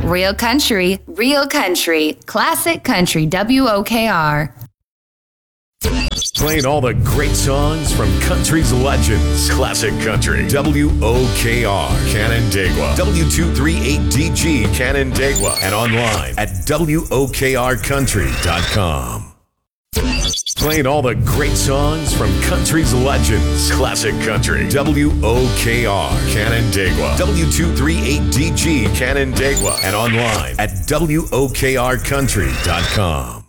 Real country, real country. Classic country, WOKR. Playing all the great songs from country's legends. Classic Country. WOKR, Canandaigua. W238DG, Canandaigua. And online at WOKRcountry.com. Playing all the great songs from country's legends. Classic Country. WOKR, Canandaigua. W238DG, Canandaigua. And online at WOKRcountry.com.